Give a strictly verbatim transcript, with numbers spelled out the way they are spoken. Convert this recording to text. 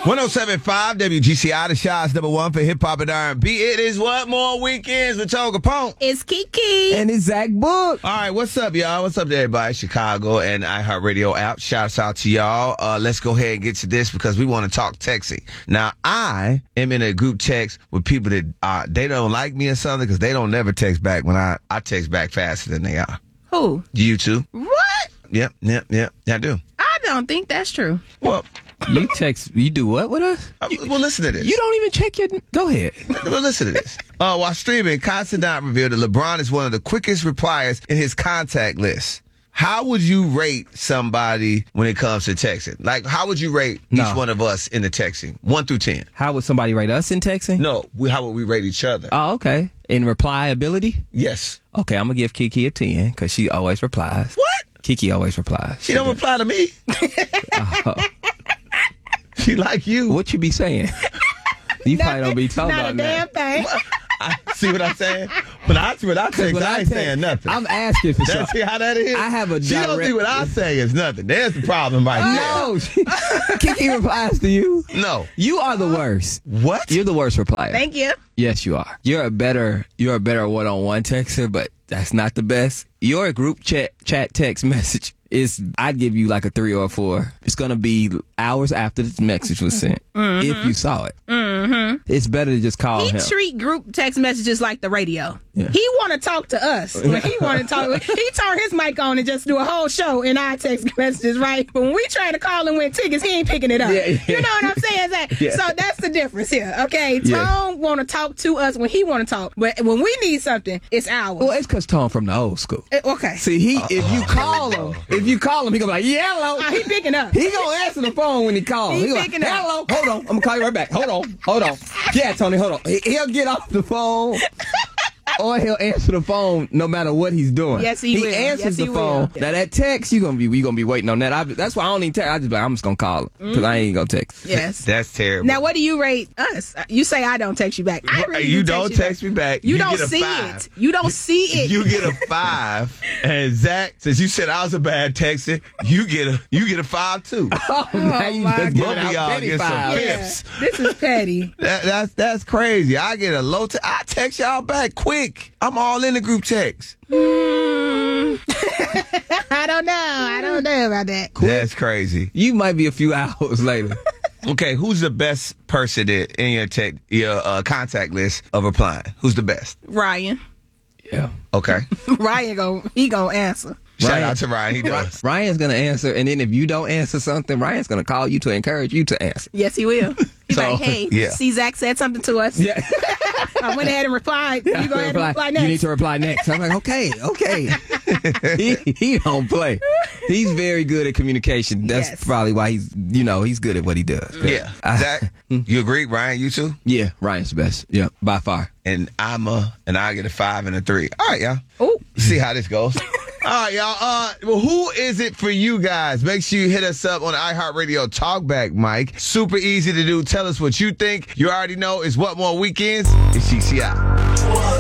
one oh seven point five W G C I, the shot's number one for hip-hop and R and B. It is What More Weekends with Toga Pone. It's Kiki. And it's Zach Book. All right, what's up, y'all? What's up to everybody? Chicago and iHeartRadio app. Shouts out to y'all. Uh, let's go ahead and get to this because we want to talk texting. Now, I am in a group text with people that uh, they don't like me or something because they don't never text back when I, I text back faster than they are. Who? You too. What? Yep, yep, yep. I do. I don't think that's true. Well, You text, you do what with us? uh, well, listen to this. You don't even check your, go ahead. Well, listen to this. Uh, while streaming, Constantine revealed that LeBron is one of the quickest repliers in his contact list. How would you rate somebody when it comes to texting? Like, how would you rate No. each one of us in the texting? One through ten. How would somebody rate us in texting? No, we, how would we rate each other? Oh, okay. In reply ability? Yes. Okay, I'm going to give Kiki a ten because she always replies. What? Kiki always replies. She don't reply to me. Oh. She like you. What you be saying? You probably don't be talking Not about a damn that. thing. I, see what I'm saying? When I, when I text, When I I ain't text, saying nothing. I'm asking for That's something. how that is? I have a She don't direct- think what I say is nothing. There's the problem right No, she- Kiki replies to you. there. No. You are the worst. What? You're the worst replier. Thank you. Yes, you are. You're a better you're a better one-on-one texter, but that's not the best. Your group chat chat text message is, I'd give you like a three or a four. It's gonna be hours after the message was sent, Mm-hmm. if you saw it. Mm-hmm. It's better to just call He him. treat group text messages like the radio. Yeah. He want to talk to us. When he want to talk, he turn his mic on and just do a whole show in our text messages, right? But when we try to call and win tickets, he ain't picking it up. Yeah, yeah. You know what I'm saying, Zach? Yeah. So that's the difference here, okay? Tone Yeah. want to talk to us when he want to talk, but when we need something, it's ours. Well, it's because Tom from the old school. Eh, okay. See, he if you call him, if you call him, he gonna be like, yellow. Oh, he picking up. He gonna answer the phone when he calls. He He gonna be picking like, up. hello, hold on, I'm gonna call you right back. Hold on, hold on. Yeah, Tony, hold on. He- He'll get off the phone. Or he'll answer the phone no matter what he's doing. Yes, he he will. answers Yes, the he phone. will. Now that text, you gonna be we gonna be waiting on that. I, that's why I don't even text. I just be like, I'm just gonna call him because I ain't gonna text. Yes. That's terrible. Now, what do you rate us? You say I don't text you back. I really you do don't text, text me back. You, don't get a see five. it. You don't see it. You get a five, and Zach, since you said I was a bad texter, you get a you get a five too. Oh, now you my just God. giving Both of out y'all petty get some fives. Yeah, pips. this is petty. That, that's that's crazy. I get a low. Te- I text y'all back quick. I'm all in the group text. Mm. I don't know. I don't know about that. That's crazy. You might be a few hours later. Okay, who's the best person that in your tech your uh, contact list of replying? Who's the best? Ryan. Yeah. Okay. Ryan go. He gonna answer. Shout Ryan- out to Ryan. He does. Ryan's gonna answer, and then if you don't answer something, Ryan's gonna call you to encourage you to answer. Yes, he will. He's So, like, hey, yeah. see, Zach said something to us. Yeah. I went ahead and replied. You go ahead and reply You next. need to reply next. I'm like, okay, okay. he he don't play. He's very good at communication. That's Yes. probably why he's you know he's good at what he does. Yeah. I- Zach, you agree? Ryan, you too? yeah, Ryan's the best. Yeah, by far. And I'm a, and I get a five and a three. All right, y'all. Ooh. See how this goes. All right, y'all. Uh, well, who is it for you guys? Make sure you hit us up on the iHeartRadio Talkback mic. Super easy to do. Tell us what you think. You already know it's What More Weekends. It's G C I.